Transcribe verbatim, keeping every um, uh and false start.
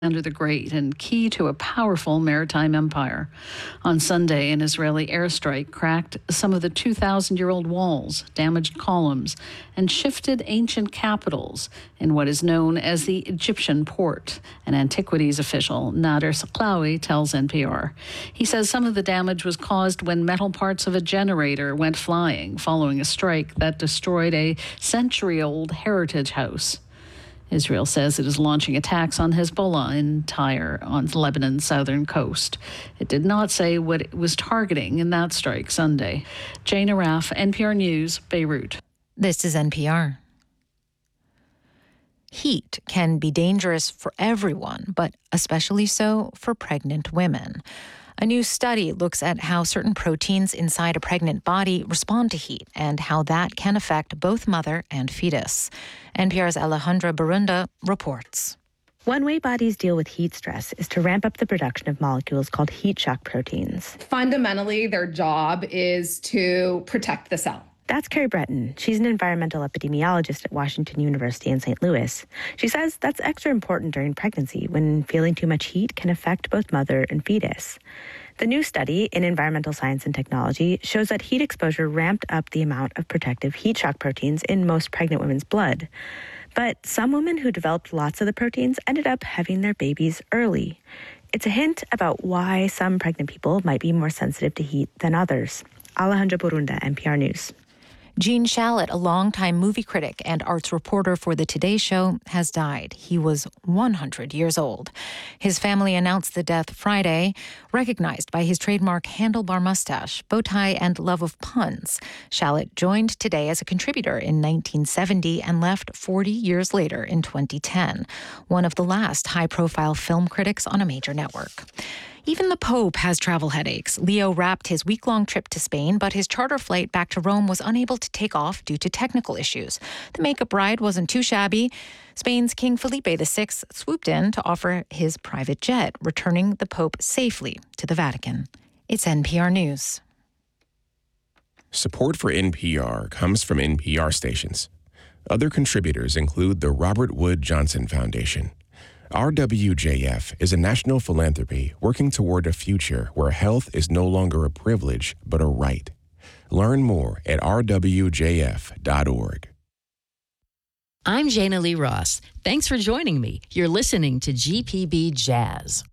Alexander the Great and key to a powerful maritime empire. On Sunday, an Israeli airstrike cracked some of the two thousand year old walls, damaged columns, and shifted ancient capitals in what is known as the Egyptian port. An antiquities official, Nader Saklawi, tells N P R. He says some of the damage was caused when metal parts of a generator went flying following a strike that destroyed a century-old heritage house. Israel says it is launching attacks on Hezbollah in Tyre on Lebanon's southern coast. It did not say what it was targeting in that strike Sunday. Jane Araf, N P R News, Beirut. This is N P R. Heat can be dangerous for everyone, but especially so for pregnant women. A new study looks at how certain proteins inside a pregnant body respond to heat and how that can affect both mother and fetus. N P R's Alejandra Barunda reports. One way bodies deal with heat stress is to ramp up the production of molecules called heat shock proteins. Fundamentally, their job is to protect the cell. That's Carrie Breton. She's an environmental epidemiologist at Washington University in Saint Louis. She says that's extra important during pregnancy when feeling too much heat can affect both mother and fetus. The new study in Environmental Science and Technology shows that heat exposure ramped up the amount of protective heat shock proteins in most pregnant women's blood. But some women who developed lots of the proteins ended up having their babies early. It's a hint about why some pregnant people might be more sensitive to heat than others. Alejandra Barunda, N P R News. Gene Shalit, a longtime movie critic and arts reporter for The Today Show, has died. He was one hundred years old. His family announced the death Friday, recognized by his trademark handlebar mustache, bow tie, and love of puns. Shalit joined Today as a contributor in nineteen seventy and left forty years later in twenty ten, one of the last high-profile film critics on a major network. Even the Pope has travel headaches. Leo wrapped his week-long trip to Spain, but his charter flight back to Rome was unable to take off due to technical issues. The makeup ride wasn't too shabby. Spain's King Felipe the Sixth swooped in to offer his private jet, returning the Pope safely to the Vatican. It's N P R News. Support for N P R comes from N P R stations. Other contributors include the Robert Wood Johnson Foundation. R W J F is a national philanthropy working toward a future where health is no longer a privilege, but a right. Learn more at r w j f dot org. I'm Jana Lee Ross. Thanks for joining me. You're listening to G P B Jazz.